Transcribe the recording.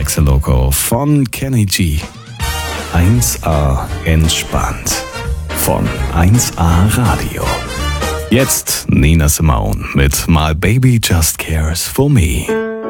Loco von Kenny G. 1A entspannt von 1A Radio. Jetzt Nina Simone mit My Baby Just Cares for Me.